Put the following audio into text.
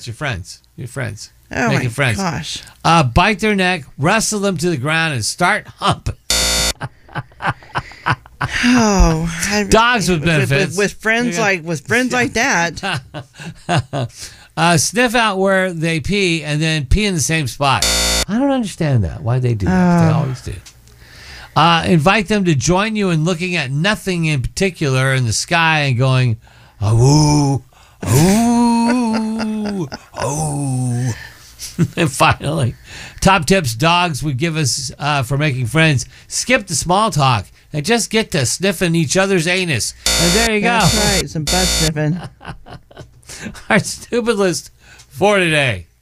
Your friends. Oh Making my friends. gosh. Bite their neck, wrestle them to the ground, and start humping. Oh, Dogs with benefits. with friends like that. Sniff out where they pee and then pee in the same spot. I don't understand that. Why they do that? They always do. Invite them to join you in looking at nothing in particular in the sky and going, oh, oh, oh. And finally, top tips dogs would give us for making friends. Skip the small talk and just get to sniffing each other's anus. And there you go. That's right. Some butt sniffing. Our stupid list for today.